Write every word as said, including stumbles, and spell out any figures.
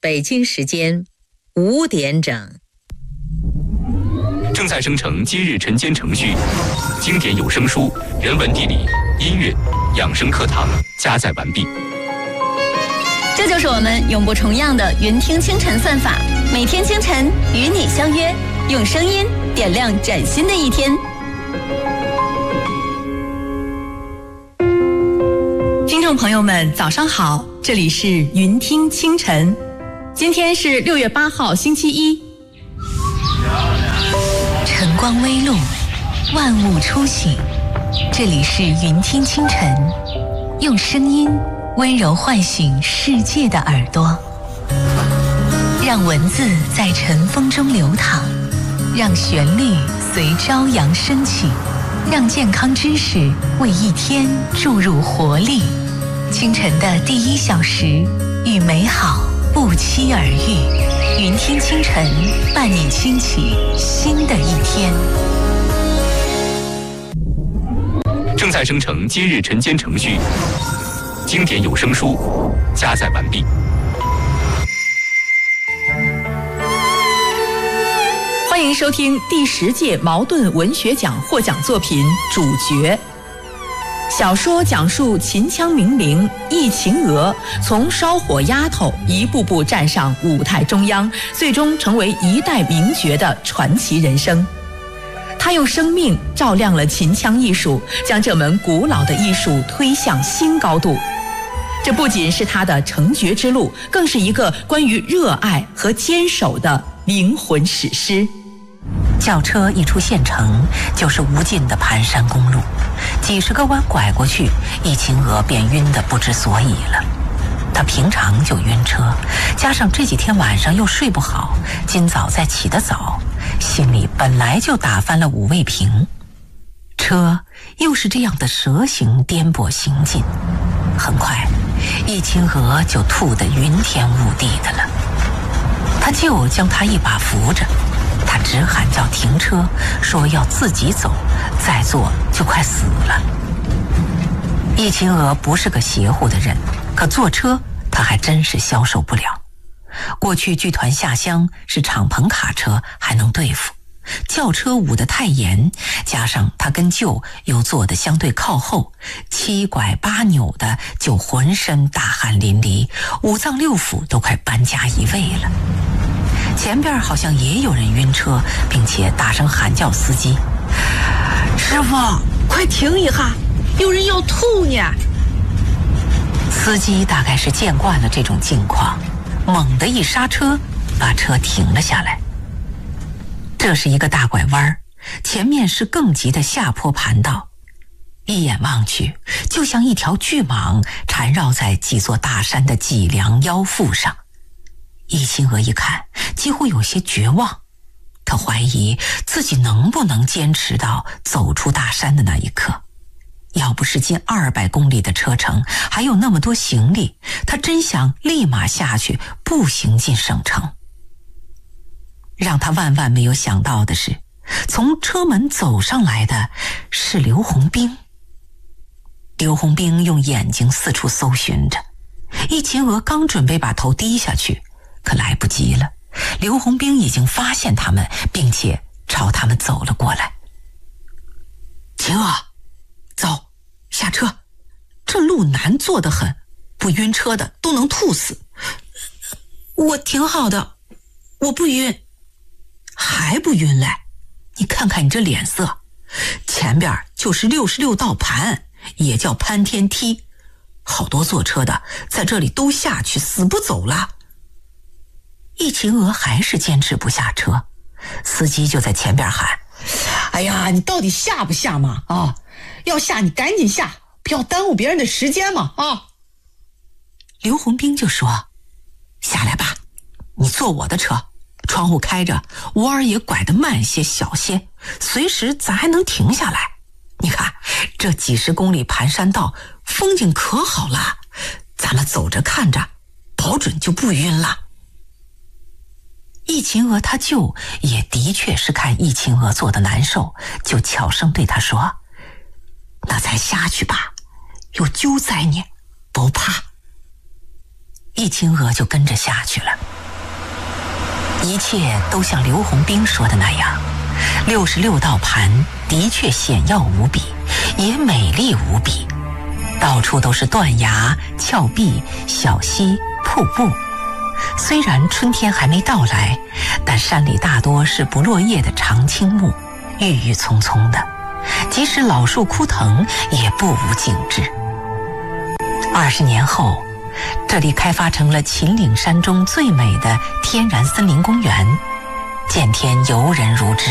北京时间五点整。 正在生成今日晨间程序，经典有声书、人文地理、音乐、养生课堂加载完毕。 这就是我们永不重样的云听清晨算法，每天清晨与你相约，用声音点亮崭新的一天。听众朋友们，早上好，这里是云听清晨，今天是六月八号，星期一。 晨光微露，万物初醒，这里是云听清晨，用声音温柔唤醒世界的耳朵，让文字在晨风中流淌，让旋律随朝阳升起，让健康知识为一天注入活力。清晨的第一小时，与美好不期而遇，云听清晨伴你轻启新的一天。 正在生成今日晨间程序，经典有声书加载完毕。 欢迎收听第十届茅盾文学奖获奖作品《主角》。小说讲述秦腔名伶易秦娥从烧火丫头一步步站上舞台中央，最终成为一代名角的传奇人生。她用生命照亮了秦腔艺术，将这门古老的艺术推向新高度。这不仅是她的成角之路，更是一个关于热爱和坚守的灵魂史诗。 轿车一出县城，就是无尽的盘山公路，几十个弯拐过去，易秦娥便晕得不知所以了。她平常就晕车，加上这几天晚上又睡不好，今早再起得早，心里本来就打翻了五味瓶。车又是这样的蛇形颠簸行进，很快易秦娥就吐得云天雾地的了。他就将她一把扶着，他直喊叫停车，说要自己走，再坐就快死了。易秦娥不是个邪乎的人，可坐车他还真是消受不了。过去剧团下乡是敞篷卡车还能对付，轿车捂得太严，加上他跟舅又坐得相对靠后，七拐八扭的就浑身大汗淋漓，五脏六腑都快搬家移位了。前边好像也有人晕车，并且大声喊叫司机：“师傅，快停一下，有人要吐呢！”司机大概是见惯了这种境况，猛地一刹车，把车停了下来。这是一个大拐弯，前面是更急的下坡盘道，一眼望去，就像一条巨蟒缠绕在几座大山的脊梁腰腹上。易秦娥一看，几乎有些绝望，她怀疑自己能不能坚持到走出大山的那一刻。要不是近二百公里的车程，还有那么多行李，她真想立马下去步行进省城。让她万万没有想到的是，从车门走上来的是刘洪兵。刘洪兵用眼睛四处搜寻着，易秦娥刚准备把头低下去，可来不及了，刘洪兵已经发现他们，并且朝他们走了过来。秦娥，走，下车，这路难坐得很，不晕车的都能吐死。我挺好的，我不晕。还不晕嘞？你看看你这脸色，前边就是六十六道盘，也叫潘天梯，好多坐车的在这里都下去，死不走了。易秦娥还是坚持不下车，司机就在前边喊：“ 哎呀，你到底下不下嘛？啊，要下你赶紧下，不要耽误别人的时间嘛！啊！” 刘洪兵就说：“下来吧，你坐我的车，窗户开着，窝儿也拐得慢些小些，随时咱还能停下来。你看这几十公里盘山道，风景可好了，咱们走着看着，保准就不晕了。”易秦娥他舅也的确是看易秦娥坐得难受，就悄声对他说：“那咱下去吧，有救灾呢，不怕。”易秦娥就跟着下去了。 一切都像刘洪兵说的那样，六十六道盘的确险要无比，也美丽无比，到处都是断崖、峭壁、小溪、瀑布。虽然春天还没到来，但山里大多是不落叶的长青木，郁郁葱葱的，即使老树枯藤也不无景致。二十年后，这里开发成了秦岭山中最美的天然森林公园，见天游人如织，